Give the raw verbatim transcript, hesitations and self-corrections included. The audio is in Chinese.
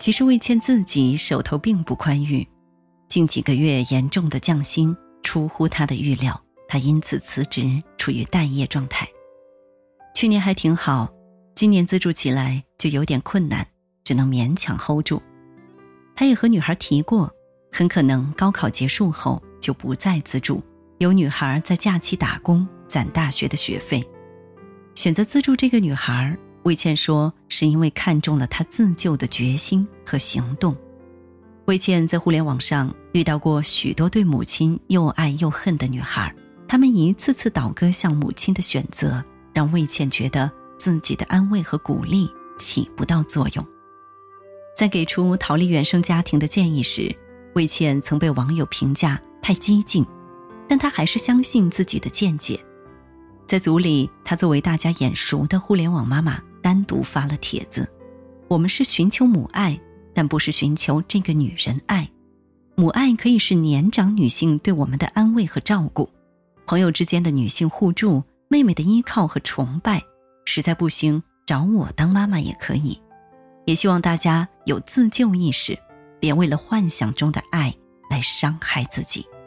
其实魏倩自己手头并不宽裕，近几个月严重的降薪出乎她的预料，她因此辞职，处于待业状态。去年还挺好，今年资助起来就有点困难，只能勉强 hold 住。她也和女孩提过，很可能高考结束后就不再资助，由女孩在假期打工攒大学的学费。选择资助这个女孩，魏倩说是因为看中了她自救的决心和行动。魏倩在互联网上遇到过许多对母亲又爱又恨的女孩，她们一次次倒戈向母亲的选择，让魏倩觉得自己的安慰和鼓励起不到作用。在给出逃离原生家庭的建议时，魏倩曾被网友评价太激进，但她还是相信自己的见解。在组里，她作为大家眼熟的互联网妈妈，单独发了帖子：我们是寻求母爱，但不是寻求这个女人爱。母爱可以是年长女性对我们的安慰和照顾，朋友之间的女性互助，妹妹的依靠和崇拜，实在不行找我当妈妈也可以。也希望大家有自救意识，别为了幻想中的爱来伤害自己。